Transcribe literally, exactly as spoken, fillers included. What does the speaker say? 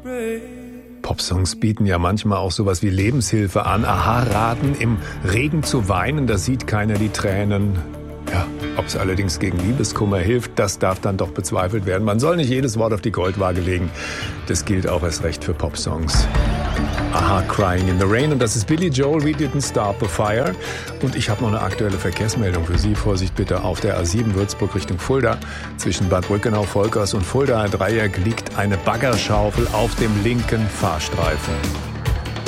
Popsongs bieten ja manchmal auch sowas wie Lebenshilfe an. Aha, raten, im Regen zu weinen, da sieht keiner die Tränen. Ja, ob es allerdings gegen Liebeskummer hilft, das darf dann doch bezweifelt werden. Man soll nicht jedes Wort auf die Goldwaage legen. Das gilt auch erst recht für Popsongs. Aha, Crying in the Rain. Und das ist Billy Joel, We Didn't Start the Fire. Und ich habe noch eine aktuelle Verkehrsmeldung für Sie. Vorsicht bitte auf der A sieben Würzburg Richtung Fulda. Zwischen Bad Brückenau-Volkers und Fulda Dreieck liegt eine Baggerschaufel auf dem linken Fahrstreifen.